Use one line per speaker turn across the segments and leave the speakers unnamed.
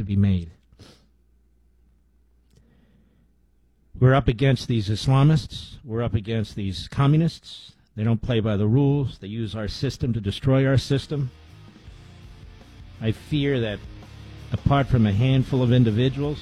to be made. We're up against these Islamists. We're up against these communists. They don't play by the rules. They use our system to destroy our system. I fear that apart from a handful of individuals,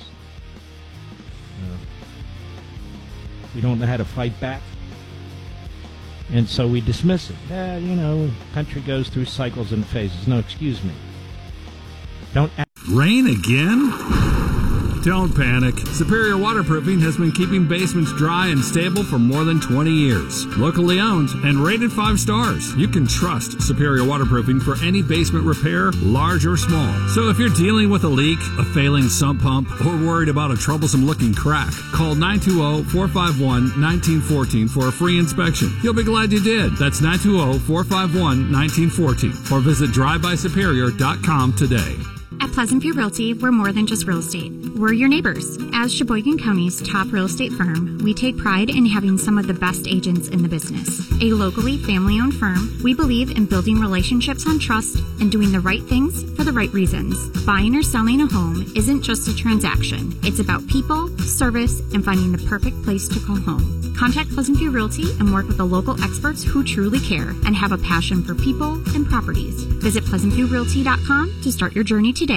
we don't know how to fight back. And so we dismiss it. Country goes through cycles and phases. No, excuse me. Don't
Rain again? Don't panic. Superior Waterproofing has been keeping basements dry and stable for more than 20 years. Locally owned and rated 5 stars. You can trust Superior Waterproofing for any basement repair, large or small. So if you're dealing with a leak, a failing sump pump, or worried about a troublesome looking crack, call 920-451-1914 for a free inspection. You'll be glad you did. That's 920-451-1914. Or visit drivebysuperior.com today.
At Pleasant View Realty, we're more than just real estate. We're your neighbors. As Sheboygan County's top real estate firm, we take pride in having some of the best agents in the business. A locally family-owned firm, we believe in building relationships on trust and doing the right things for the right reasons. Buying or selling a home isn't just a transaction. It's about people, service, and finding the perfect place to call home. Contact Pleasant View Realty and work with the local experts who truly care and have a passion for people and properties. Visit PleasantViewRealty.com to start your journey today.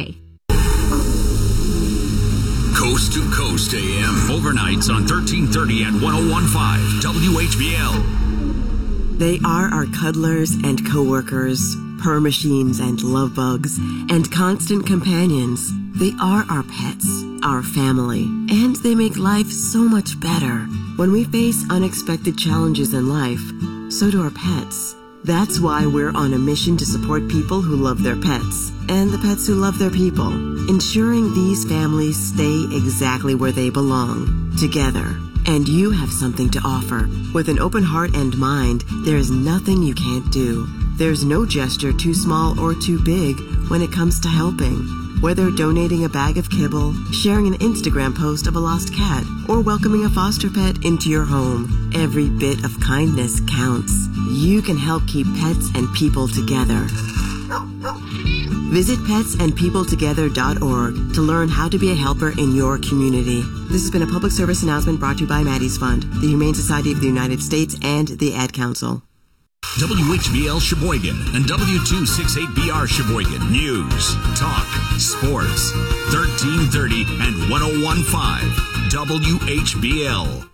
Coast to Coast AM. Overnights on 1330 and 101.5 WHBL.
They are our cuddlers and coworkers, purr machines and love bugs, and constant companions. They are our pets, our family, and they make life so much better. When we face unexpected challenges in life, so do our pets. That's why we're on a mission to support people who love their pets and the pets who love their people, ensuring these families stay exactly where they belong, together. And you have something to offer. With an open heart and mind, there is nothing you can't do. There's no gesture too small or too big when it comes to helping. Whether donating a bag of kibble, sharing an Instagram post of a lost cat, or welcoming a foster pet into your home, every bit of kindness counts. You can help keep pets and people together. Visit petsandpeopletogether.org to learn how to be a helper in your community. This has been a public service announcement brought to you by Maddie's Fund, the Humane Society of the United States, and the Ad Council.
WHBL Sheboygan and W268BR Sheboygan. News, talk, sports. 1330 and 101.5 WHBL.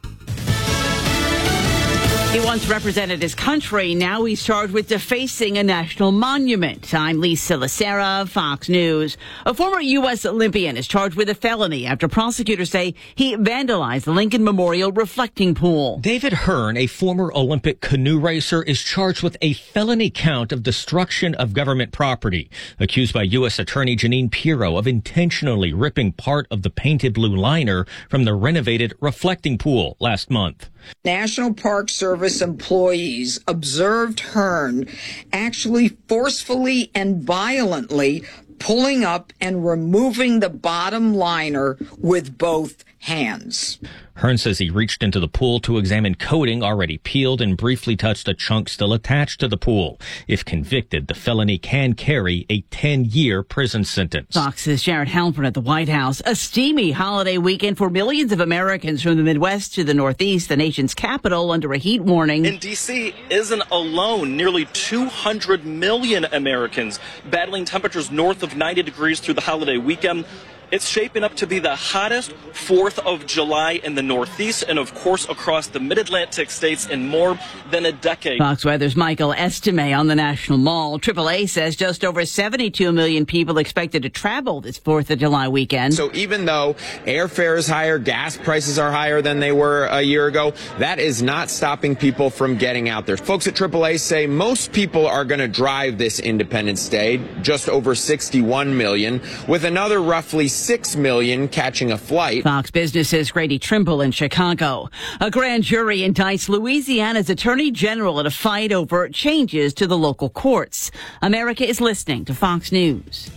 He once represented his country. Now he's charged with defacing a national monument. I'm Lisa Lacera, Fox News. A former U.S. Olympian is charged with a felony after prosecutors say he vandalized the Lincoln Memorial reflecting pool.
David Hearn, a former Olympic canoe racer, is charged with a felony count of destruction of government property, accused by U.S. Attorney Jeanine Pirro of intentionally ripping part of the painted blue liner from the renovated reflecting pool last month.
National Park Service employees observed Hearn actually forcefully and violently pulling up and removing the bottom liner with both hands.
Hearn says he reached into the pool to examine coating already peeled and briefly touched a chunk still attached to the pool. If convicted, the felony can carry a 10-year prison sentence.
Fox's Jared Halpern at the White House. A steamy holiday weekend for millions of Americans from the Midwest to the Northeast, the nation's capital under a heat warning.
And D.C. isn't alone. Nearly 200 million Americans battling temperatures north of 90 degrees through the holiday weekend. It's shaping up to be the hottest 4th of July in the Northeast and, of course, across the mid-Atlantic states in more than a decade.
Fox Weather's Michael Estime on the National Mall. AAA says just over 72 million people expected to travel this 4th of July weekend.
So even though airfare is higher, gas prices are higher than they were a year ago, that is not stopping people from getting out there. Folks at AAA say most people are going to drive this Independence Day, just over 61 million, with another roughly 6 million catching a flight.
Fox Business's Grady Trimble in Chicago. A grand jury indicts Louisiana's attorney general in a fight over changes to the local courts. America is listening to Fox News.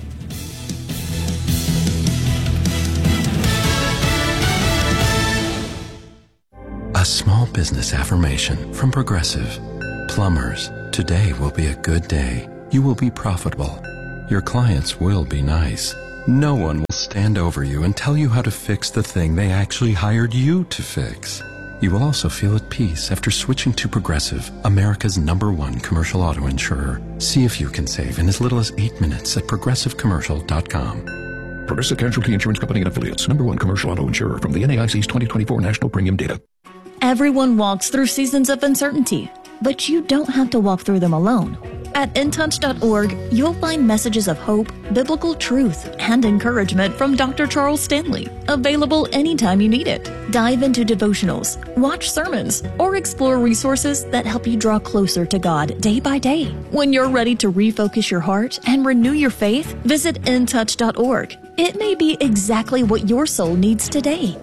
A small business affirmation from Progressive. Plumbers, today will be a good day. You will be profitable. Your clients will be nice. No one will stand over you and tell you how to fix the thing they actually hired you to fix. You will also feel at peace after switching to Progressive, America's #1 commercial auto insurer. See if you can save in as little as 8 minutes at progressivecommercial.com.
Progressive Casualty Insurance Company and Affiliates, #1 commercial auto insurer from the NAIC's 2024 National Premium Data.
Everyone walks through seasons of uncertainty, but you don't have to walk through them alone. At intouch.org, you'll find messages of hope, biblical truth, and encouragement from Dr. Charles Stanley, available anytime you need it. Dive into devotionals, watch sermons, or explore resources that help you draw closer to God day by day. When you're ready to refocus your heart and renew your faith, visit intouch.org. It may be exactly what your soul needs today.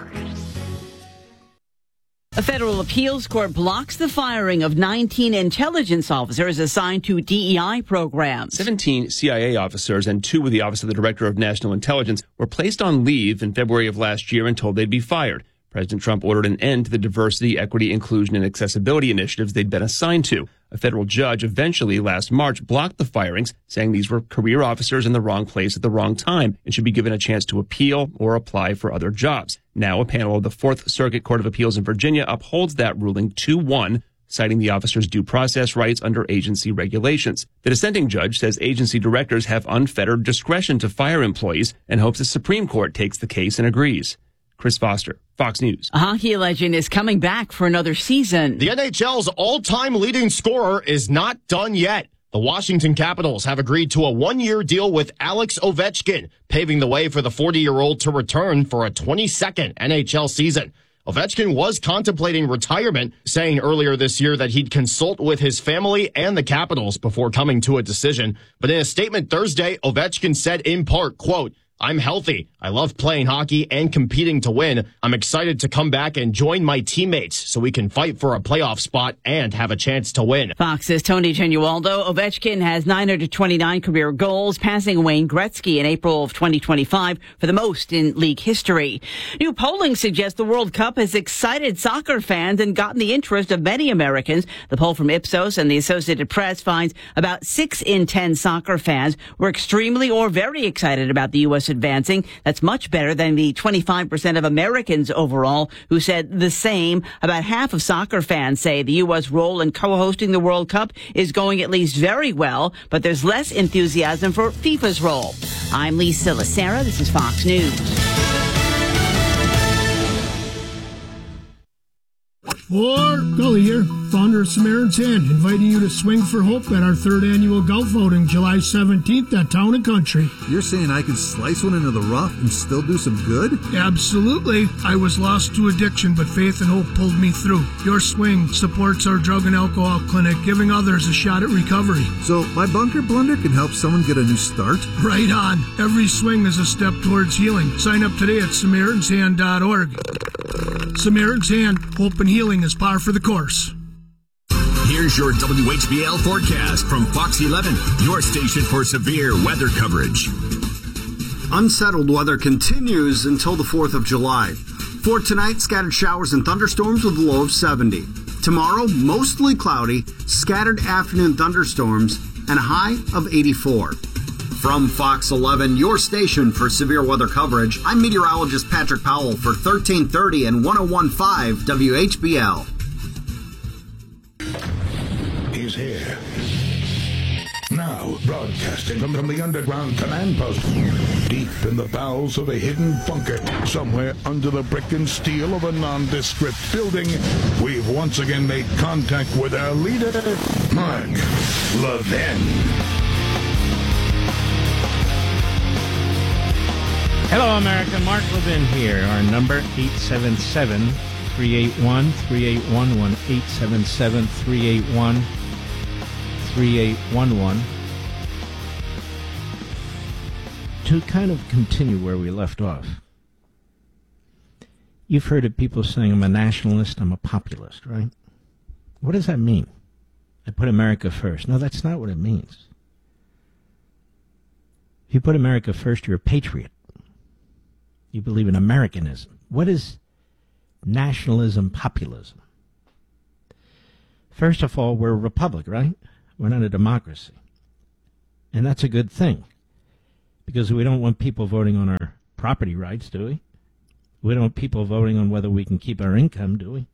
A federal appeals court blocks the firing of 19 intelligence officers assigned to DEI programs.
17 CIA officers and 2 with the Office of the Director of National Intelligence were placed on leave in February of last year and told they'd be fired. President Trump ordered an end to the diversity, equity, inclusion, and accessibility initiatives they'd been assigned to. A federal judge eventually last March blocked the firings, saying these were career officers in the wrong place at the wrong time and should be given a chance to appeal or apply for other jobs. Now, a panel of the Fourth Circuit Court of Appeals in Virginia upholds that ruling 2-1, citing the officers' due process rights under agency regulations. The dissenting judge says agency directors have unfettered discretion to fire employees and hopes the Supreme Court takes the case and agrees. Chris Foster, Fox News.
A hockey legend is coming back for another season.
The NHL's all-time leading scorer is not done yet. The Washington Capitals have agreed to a 1-year deal with Alex Ovechkin, paving the way for the 40-year-old to return for a 22nd NHL season. Ovechkin was contemplating retirement, saying earlier this year that he'd consult with his family and the Capitals before coming to a decision. But in a statement Thursday, Ovechkin said in part, quote, "I'm healthy. I love playing hockey and competing to win. I'm excited to come back and join my teammates so we can fight for a playoff spot and have a chance to win."
Fox's Tony Genualdo. Ovechkin has 929 career goals, passing Wayne Gretzky in April of 2025 for the most in league history. New polling suggests the World Cup has excited soccer fans and gotten the interest of many Americans. The poll from Ipsos and the Associated Press finds about 6 in 10 soccer fans were extremely or very excited about the U.S. advancing. That's much better than the 25% of Americans overall who said the same. About half of soccer fans say the U.S. role in co-hosting the World Cup is going at least very well, but there's less enthusiasm for FIFA's role. I'm Lisa Lacera. This is Fox News.
Gully here, founder of Samaritan's Hand, inviting you to swing for hope at our 3rd annual golf outing, July 17th at Town and Country.
You're saying I can slice one into the rough and still do some good?
Absolutely. I was lost to addiction, but faith and hope pulled me through. Your swing supports our drug and alcohol clinic, giving others a shot at recovery.
So my bunker blunder can help someone get a new start?
Right on. Every swing is a step towards healing. Sign up today at SamaritansHand.org. Samaritan's Hand, hope and healing is par for the course.
Here's your WHBL forecast from Fox 11, your station for severe weather coverage.
Unsettled weather continues until the 4th of July. For tonight, scattered showers and thunderstorms with a low of 70. Tomorrow, mostly cloudy, scattered afternoon thunderstorms, and a high of 84. From Fox 11, your station for severe weather coverage, I'm meteorologist Patrick Powell for 1330 and 101.5 WHBL.
He's here. Now, broadcasting from the underground command post, deep in the bowels of a hidden bunker, somewhere under the brick and steel of a nondescript building, we've once again made contact with our leader, Mark Levin.
Hello, America. Mark Levin here. Our number, 877-381-3811, 877-381-3811. To kind of continue where we left off, you've heard of people saying, I'm a nationalist, I'm a populist, right? What does that mean? I put America first. No, that's not what it means. If you put America first, you're a patriot. You believe in Americanism. What is nationalism, populism? First of all, we're a republic, right? We're not a democracy. And that's a good thing. Because we don't want people voting on our property rights, do we? We don't want people voting on whether we can keep our income, do we?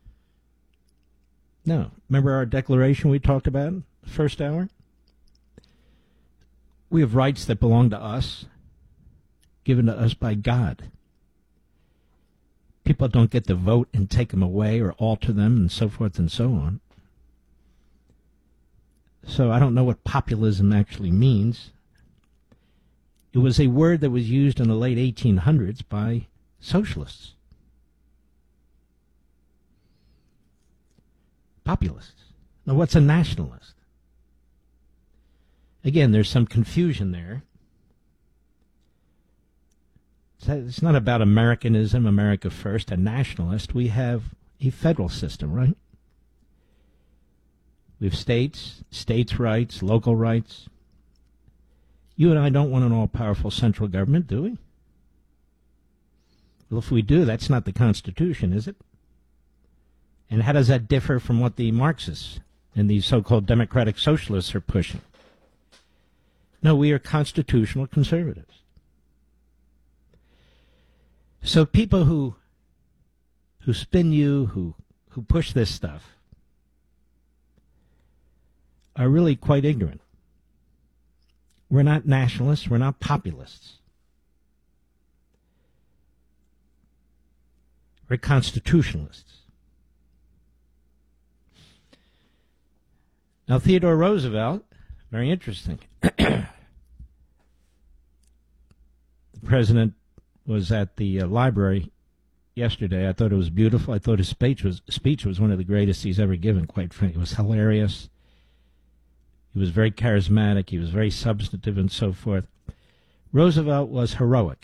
No. Remember our declaration we talked about in the first hour? We have rights that belong to us, given to us by God. People don't get to vote and take them away or alter them and so forth and so on. So I don't know what populism actually means. It was a word that was used in the late 1800s by socialists. Populists. Now, what's a nationalist? Again, there's some confusion there. It's not about Americanism, America first, a nationalist. We have a federal system, right? We have states, states' rights, local rights. You and I don't want an all-powerful central government, do we? Well, if we do, that's not the Constitution, is it? And how does that differ from what the Marxists and the so-called democratic socialists are pushing? No, we are constitutional conservatives. So people who spin you, who push this stuff, are really quite ignorant. We're not nationalists. We're not populists. We're constitutionalists. Now, Theodore Roosevelt, very interesting. The president was at the library yesterday. I thought it was beautiful. I thought his speech was one of the greatest he's ever given, quite frankly. It was hilarious. He was very charismatic. He was very substantive and so forth. Roosevelt was heroic.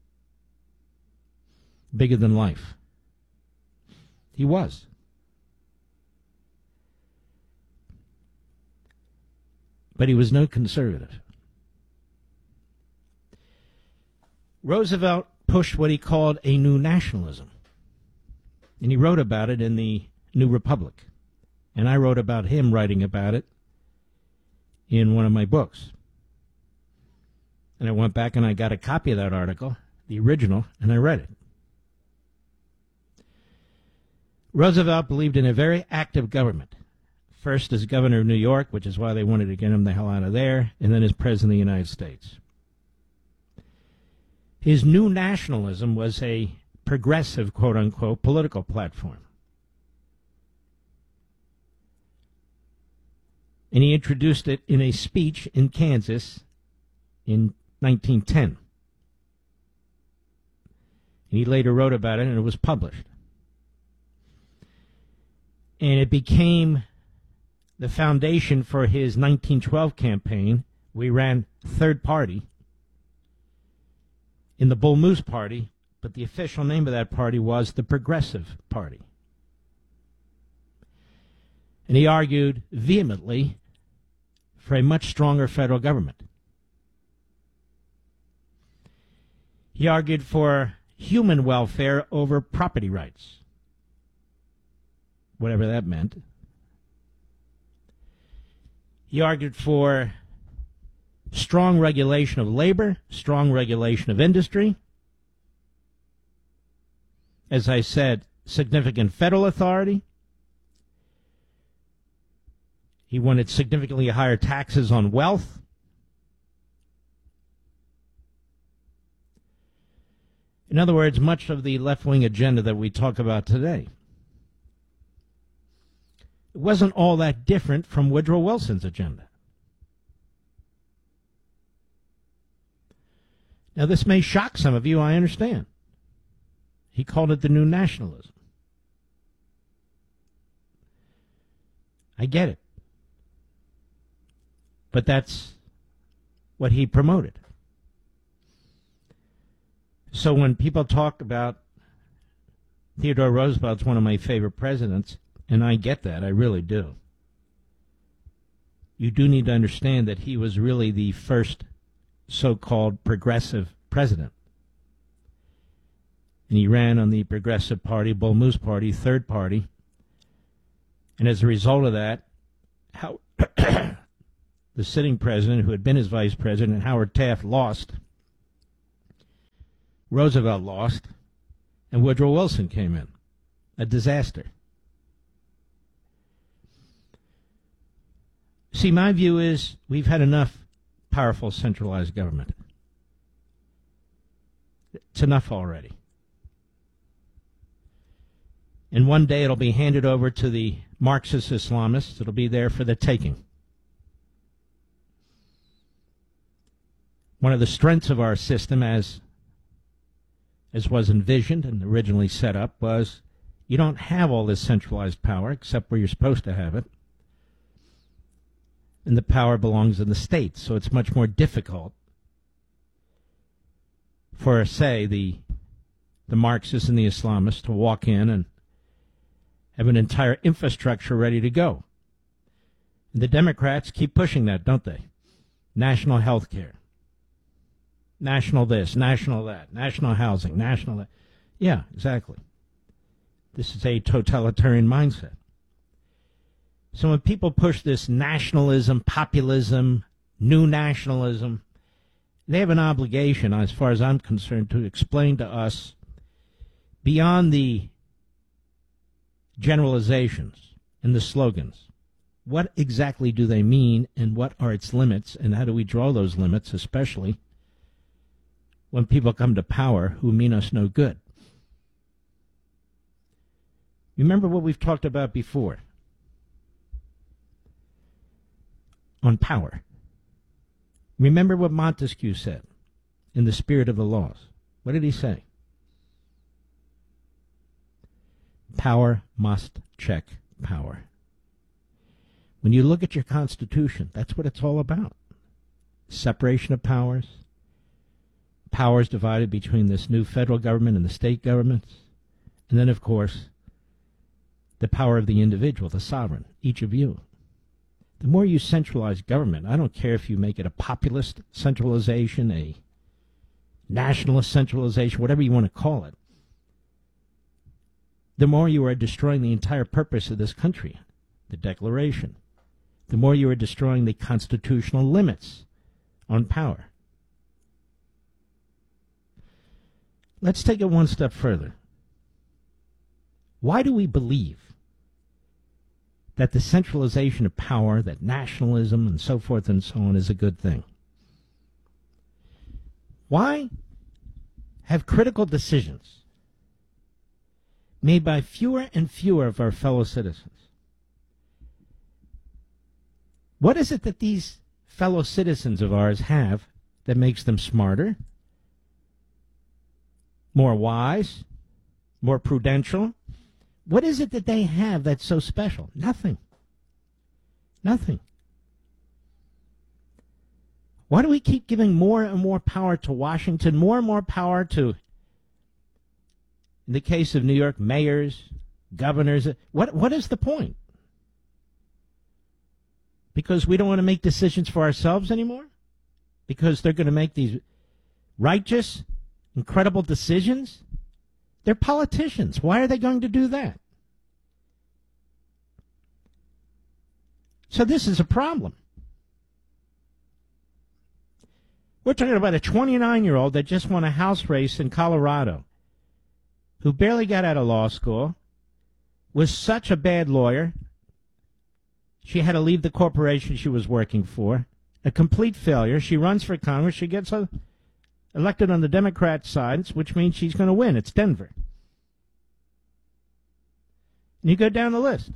Bigger than life. He was. But he was no conservative. Roosevelt pushed what he called a new nationalism. And he wrote about it in the New Republic. And I wrote about him writing about it in one of my books. And I went back and I got a copy of that article, the original, and I read it. Roosevelt believed in a very active government. First as governor of New York, which is why they wanted to get him the hell out of there, and then as president of the United States. His new nationalism was a progressive, quote-unquote, political platform. And he introduced it in a speech in Kansas in 1910. And he later wrote about it, and it was published. And it became the foundation for his 1912 campaign. We ran third party in the Bull Moose Party, but the official name of that party was the Progressive Party. And he argued vehemently for a much stronger federal government. He argued for human welfare over property rights, whatever that meant. He argued for strong regulation of labor, strong regulation of industry. As I said, significant federal authority. He wanted significantly higher taxes on wealth. In other words, much of the left-wing agenda that we talk about today. It wasn't all that different from Woodrow Wilson's agenda. Now, this may shock some of you, I understand. He called it the new nationalism. I get it. But that's what he promoted. So when people talk about Theodore Roosevelt's one of my favorite presidents, and I get that, I really do. You do need to understand that he was really the first so-called progressive president. And he ran on the Progressive Party, Bull Moose Party, third party. And as a result of that, the the sitting president, who had been his vice president, Howard Taft, lost. Roosevelt lost. And Woodrow Wilson came in. A disaster. See, my view is we've had enough powerful centralized government. It's enough already. And one day it'll be handed over to the Marxist Islamists. It'll be there for the taking. One of the strengths of our system, as was envisioned and originally set up, was you don't have all this centralized power except where you're supposed to have it. And the power belongs in the states, so it's much more difficult for, say, the Marxists and the Islamists to walk in and have an entire infrastructure ready to go. And the Democrats keep pushing that, don't they? National health care. National this, national that, national housing, national that. Yeah, exactly. This is a totalitarian mindset. So when people push this nationalism, populism, new nationalism, they have an obligation, as far as I'm concerned, to explain to us, beyond the generalizations and the slogans, what exactly do they mean and what are its limits, and how do we draw those limits, especially when people come to power who mean us no good. Remember what we've talked about before on power. Remember what Montesquieu said in The Spirit of the Laws. What did he say? Power must check power. When you look at your Constitution, that's what it's all about. Separation of powers. Powers divided between this new federal government and the state governments. And then, of course, the power of the individual, the sovereign, each of you. The more you centralize government, I don't care if you make it a populist centralization, a nationalist centralization, whatever you want to call it, the more you are destroying the entire purpose of this country, the Declaration. The more you are destroying the constitutional limits on power. Let's take it one step further. Why do we believe that the centralization of power, that nationalism and so forth and so on is a good thing? Why have critical decisions made by fewer and fewer of our fellow citizens? What is it that these fellow citizens of ours have that makes them smarter, more wise, more prudential? What is it that they have that's so special? Nothing. Nothing. Why do we keep giving more and more power to Washington, more and more power to, in the case of New York, mayors, governors? What is the point? Because we don't want to make decisions for ourselves anymore? Because they're going to make these righteous, incredible decisions? They're politicians. Why are they going to do that? So this is a problem. We're talking about a 29-year-old that just won a House race in Colorado, who barely got out of law school, was such a bad lawyer, she had to leave the corporation she was working for, a complete failure. She runs for Congress. She gets elected on the Democrat side, which means she's going to win. It's Denver. And you go down the list.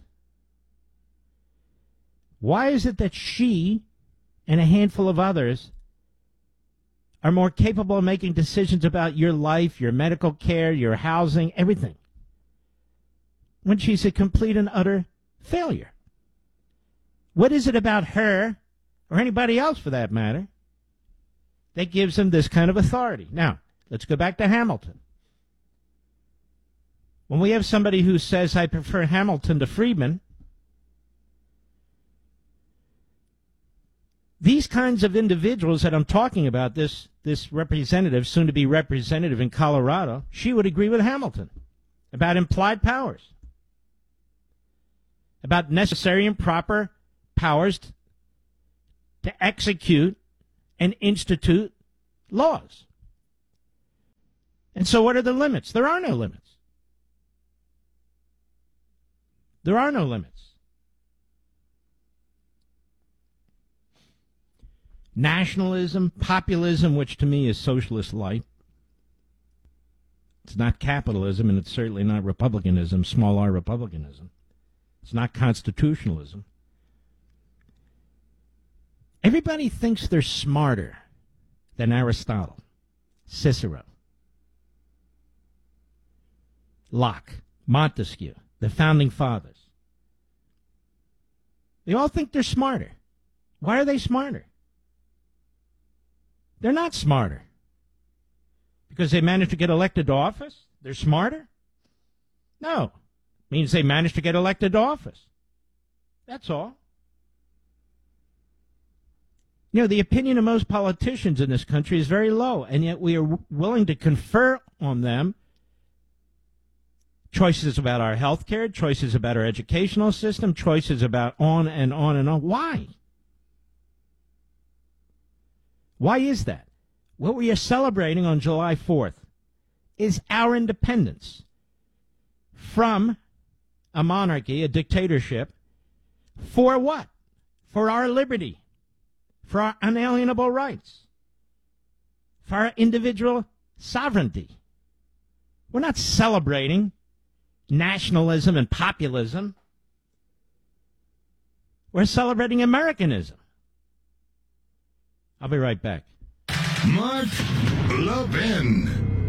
Why is it that she and a handful of others are more capable of making decisions about your life, your medical care, your housing, everything, when she's a complete and utter failure? What is it about her, or anybody else for that matter, that gives them this kind of authority? Now, let's go back to Hamilton. When we have somebody who says, I prefer Hamilton to Friedman, these kinds of individuals that I'm talking about, this representative, soon to be representative in Colorado, she would agree with Hamilton about implied powers, about necessary and proper powers to execute and institute laws. And so what are the limits? There are no limits. There are no limits. Nationalism, populism, which to me is socialist light. It's not capitalism, and it's certainly not republicanism, small r republicanism. It's not constitutionalism. Everybody thinks they're smarter than Aristotle, Cicero, Locke, Montesquieu, the founding fathers. They all think they're smarter. Why are they smarter? They're not smarter. Because they managed to get elected to office? They're smarter? No. It means they managed to get elected to office. That's all. You know, the opinion of most politicians in this country is very low, and yet we are willing to confer on them choices about our health care, choices about our educational system, choices about on and on and on. Why? Why is that? What we are celebrating on July 4th is our independence from a monarchy, a dictatorship. For what? For our liberty, for our unalienable rights, for our individual sovereignty. We're not celebrating nationalism and populism. We're celebrating Americanism. I'll be right back.
Mark Levin.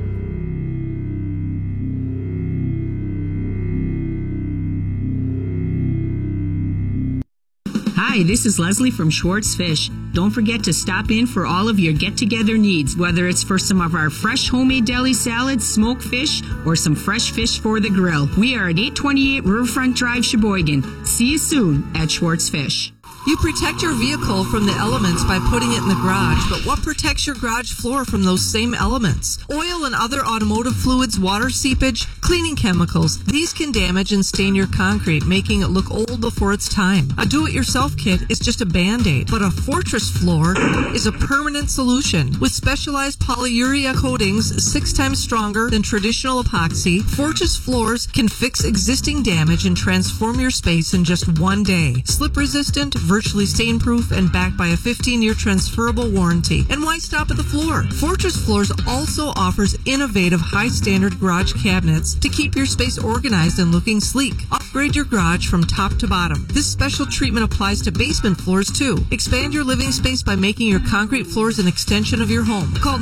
Hi, this is Leslie from Schwartz Fish. Don't forget to stop in for all of your get-together needs, whether it's for some of our fresh homemade deli salads, smoked fish, or some fresh fish for the grill. We are at 828 Riverfront Drive, Sheboygan. See you soon at Schwartz Fish.
You protect your vehicle from the elements by putting it in the garage, but what protects your garage floor from those same elements? Oil and other automotive fluids, water seepage, cleaning chemicals. These can damage and stain your concrete, making it look old before its time. A do-it-yourself kit is just a Band-Aid, but a Fortress floor is a permanent solution. With specialized polyurea coatings 6 times stronger than traditional epoxy, Fortress floors can fix existing damage and transform your space in just one day. Slip-resistant, virtually stain-proof, and backed by a 15-year transferable warranty. And why stop at the floor? Fortress Floors also offers innovative, high-standard garage cabinets to keep your space organized and looking sleek. Upgrade your garage from top to bottom. This special treatment applies to basement floors, too. Expand your living space by making your concrete floors an extension of your home. Call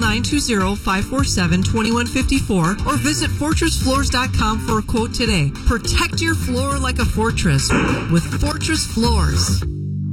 920-547-2154 or visit FortressFloors.com for a quote today. Protect your floor like a fortress with Fortress Floors.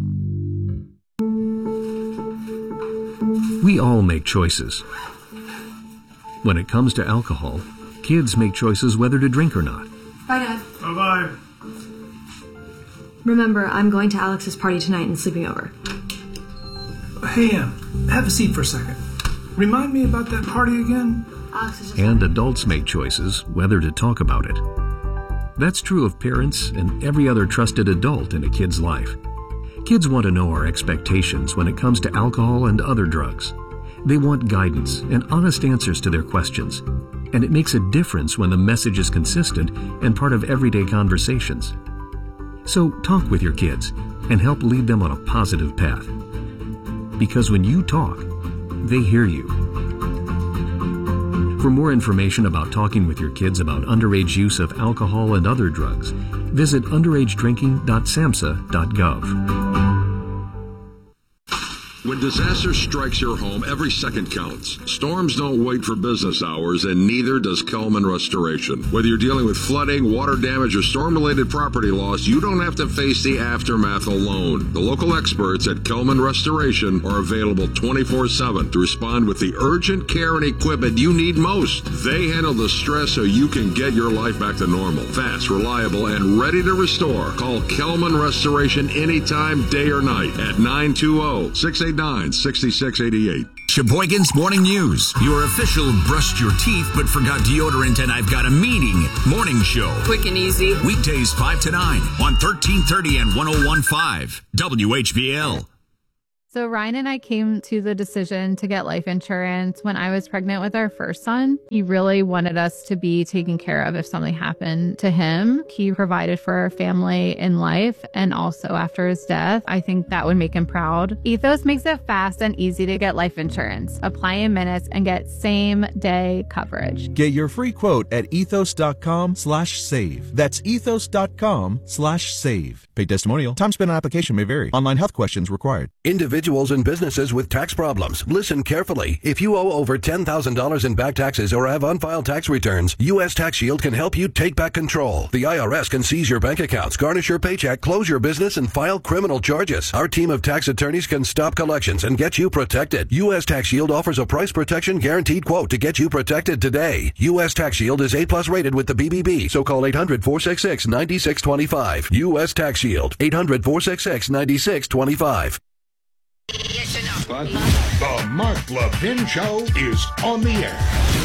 We all make choices. When it comes to alcohol, kids make choices whether to drink or not.
Bye, Dad.
Bye-bye.
Remember, I'm going to Alex's party tonight and sleeping over.
Hey, have a seat for a second. Remind me about that party again?
And adults make choices whether to talk about it. That's true of parents and every other trusted adult in a kid's life. Kids want to know our expectations when it comes to alcohol and other drugs. They want guidance and honest answers to their questions. And it makes a difference when the message is consistent and part of everyday conversations. So talk with your kids and help lead them on a positive path. Because when you talk, they hear you. For more information about talking with your kids about underage use of alcohol and other drugs, visit underagedrinking.samhsa.gov.
When disaster strikes your home, every second counts. Storms don't wait for business hours, and neither does Kelman Restoration. Whether you're dealing with flooding, water damage, or storm-related property loss, you don't have to face the aftermath alone. The local experts at Kelman Restoration are available 24/7 to respond with the urgent care and equipment you need most. They handle the stress so you can get your life back to normal. Fast, reliable, and ready to restore. Call Kelman Restoration anytime, day or night at 920-689-6688.
Sheboygan's Morning News, your official brushed your teeth but forgot deodorant and I've got a meeting morning show.
Quick and easy.
Weekdays 5 to 9 on 1330 and 101.5 WHBL.
So Ryan and I came to the decision to get life insurance when I was pregnant with our first son. He really wanted us to be taken care of if something happened to him. He provided for our family in life and also after his death. I think that would make him proud. Ethos makes it fast and easy to get life insurance. Apply in minutes and get same-day coverage.
Get your free quote at ethos.com/save. That's ethos.com/save. Paid testimonial. Time spent on application may vary. Online health questions required.
Individuals and businesses with tax problems, listen carefully. If you owe over $10,000 in back taxes or have unfiled tax returns, U.S. Tax Shield can help you take back control. The IRS can seize your bank accounts, garnish your paycheck, close your business, and file criminal charges. Our team of tax attorneys can stop collections and get you protected. U.S. Tax Shield offers a price protection guaranteed quote to get you protected today. U.S. Tax Shield is A+ rated with the BBB, so call 800-466-9625. U.S. Tax Shield, 800-466-9625.
The Mark Levin Show is on the air.